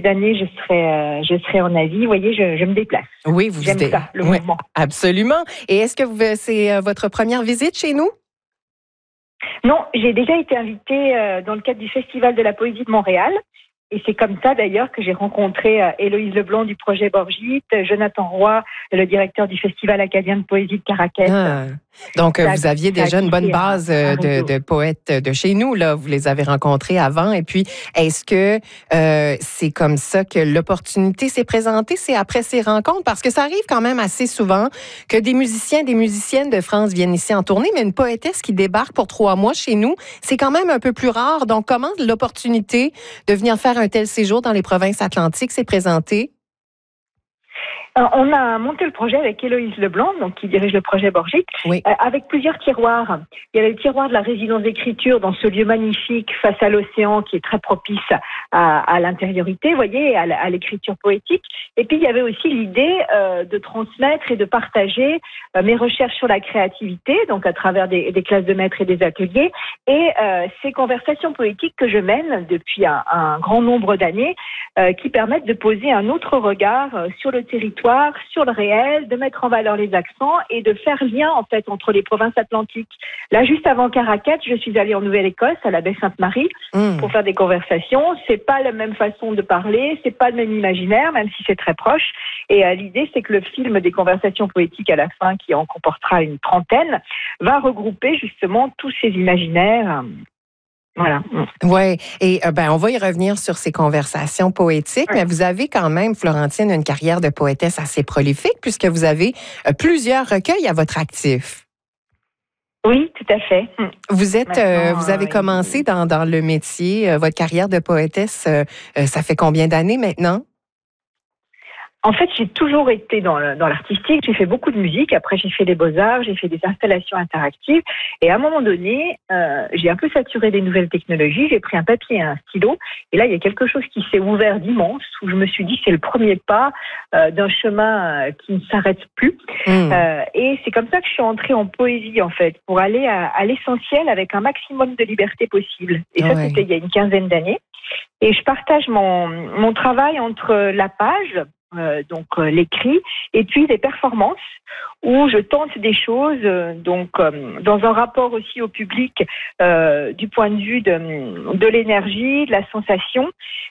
début d'année, je serai en Asie. Vous voyez, je me déplace. Oui, vous J'aime ça, le mouvement. Absolument. Et est-ce que c'est votre première visite chez nous? Non, j'ai déjà été invitée dans le cadre du Festival de la Poésie de Montréal. Et c'est comme ça, d'ailleurs, que j'ai rencontré Héloïse Leblanc du projet Borgite, Jonathan Roy, le directeur du Festival acadien de poésie de Caraquet. Ah. Donc, vous aviez déjà une bonne base de poètes de chez nous, là. Vous les avez rencontrés avant. Et puis, est-ce que c'est comme ça que l'opportunité s'est présentée? C'est après ces rencontres? Parce que ça arrive quand même assez souvent que des musiciens, des musiciennes de France viennent ici en tournée, mais une poétesse qui débarque pour 3 mois chez nous, c'est quand même un peu plus rare. Donc, comment l'opportunité de venir faire un tel séjour dans les provinces atlantiques s'est présentée? On a monté le projet avec Héloïse Leblanc, donc qui dirige le projet Borgite, oui. Avec plusieurs tiroirs. Il y avait le tiroir de la résidence d'écriture dans ce lieu magnifique face à l'océan qui est très propice à l'intériorité, vous voyez, à l'écriture poétique. Et puis il y avait aussi l'idée de transmettre et de partager mes recherches sur la créativité, donc à travers des classes de maîtres et des ateliers, et ces conversations poétiques que je mène depuis un grand nombre d'années, qui permettent de poser un autre regard sur le territoire, sur le réel, de mettre en valeur les accents et de faire lien en fait entre les provinces atlantiques. Là, juste avant Caraquet, je suis allée en Nouvelle-Écosse, à la baie Sainte-Marie, pour faire des conversations. C'est pas la même façon de parler, c'est pas le même imaginaire, même si c'est très proche. Et l'idée, c'est que le film des conversations poétiques à la fin, qui en comportera une 30aine, va regrouper justement tous ces imaginaires. Voilà. Oui, et on va y revenir sur ces conversations poétiques, mais vous avez quand même, Florentine, une carrière de poétesse assez prolifique puisque vous avez plusieurs recueils à votre actif. Oui, tout à fait. Vous avez commencé dans le métier, votre carrière de poétesse, ça fait combien d'années maintenant? En fait, j'ai toujours été dans l'artistique. J'ai fait beaucoup de musique. Après, j'ai fait les beaux-arts, j'ai fait des installations interactives. Et à un moment donné, j'ai un peu saturé des nouvelles technologies. J'ai pris un papier et un stylo. Et là, il y a quelque chose qui s'est ouvert d'immense, où je me suis dit, c'est le premier pas d'un chemin qui ne s'arrête plus. Et c'est comme ça que je suis entrée en poésie, en fait, pour aller à l'essentiel avec un maximum de liberté possible. Et ça, c'était il y a une 15aine d'années. Et je partage mon travail entre la page, donc l'écrit, et puis les performances où je tente des choses, dans un rapport aussi au public, du point de vue de l'énergie, de la sensation.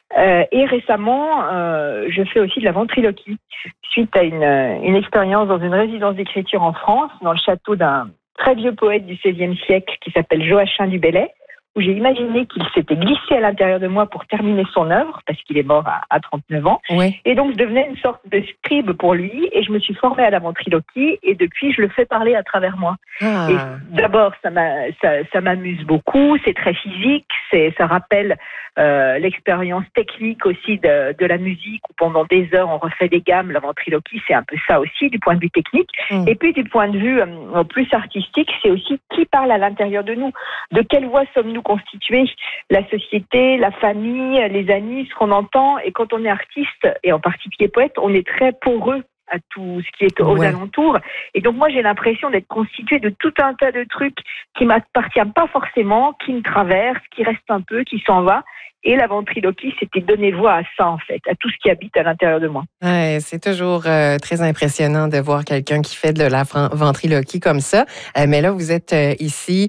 Et récemment, je fais aussi de la ventriloquie suite à une expérience dans une résidence d'écriture en France, dans le château d'un très vieux poète du XVIe siècle qui s'appelle Joachim du Bellay, où j'ai imaginé qu'il s'était glissé à l'intérieur de moi pour terminer son œuvre, parce qu'il est mort à 39 ans. Oui. Et donc, je devenais une sorte de scribe pour lui, et je me suis formée à la ventriloquie, et depuis, je le fais parler à travers moi. Et d'abord, ça m'amuse beaucoup, c'est très physique, ça rappelle l'expérience technique aussi de la musique, où pendant des heures, on refait des gammes. La ventriloquie, c'est un peu ça aussi, du point de vue technique. Et puis, du point de vue plus artistique, c'est aussi qui parle à l'intérieur de nous. De quelle voix sommes-nous constitués? La société, la famille, les amis, ce qu'on entend. Et quand on est artiste, et en particulier poète, on est très poreux à tout ce qui est aux alentours. Et donc moi, j'ai l'impression d'être constituée de tout un tas de trucs qui m'appartiennent pas forcément, qui me traversent, qui restent un peu, qui s'en va. Et la ventriloquie, c'était donner voix à ça, en fait, à tout ce qui habite à l'intérieur de moi. Ouais, c'est toujours très impressionnant de voir quelqu'un qui fait de la ventriloquie comme ça. Mais là, vous êtes ici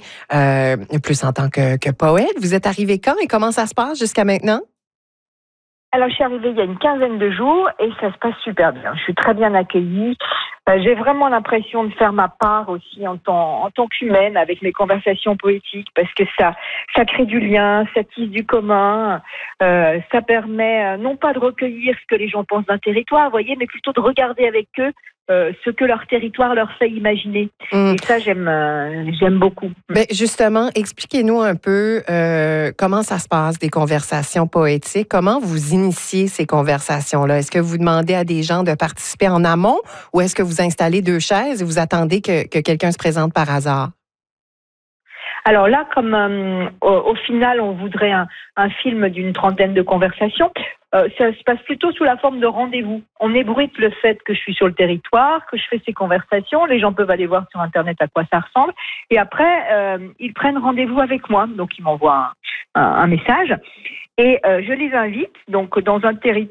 plus en tant que poète. Vous êtes arrivé quand et comment ça se passe jusqu'à maintenant? Alors, je suis arrivée il y a une 15aine de jours et ça se passe super bien. Je suis très bien accueillie. J'ai vraiment l'impression de faire ma part aussi en tant qu'humaine avec mes conversations poétiques, parce que ça crée du lien, ça tisse du commun, ça permet non pas de recueillir ce que les gens pensent d'un territoire, vous voyez, mais plutôt de regarder avec eux ce que leur territoire leur fait imaginer. Et ça, j'aime beaucoup. Ben justement, expliquez-nous un peu comment ça se passe, des conversations poétiques. Comment vous initiez ces conversations-là? Est-ce que vous demandez à des gens de participer en amont ou est-ce que vous installez 2 chaises et vous attendez que quelqu'un se présente par hasard? Alors là, comme au final, on voudrait un film d'une 30aine de conversations, ça se passe plutôt sous la forme de rendez-vous. On ébruite le fait que je suis sur le territoire, que je fais ces conversations. Les gens peuvent aller voir sur Internet à quoi ça ressemble. Et après, ils prennent rendez-vous avec moi. Donc, ils m'envoient un message. Et je les invite donc dans un territoire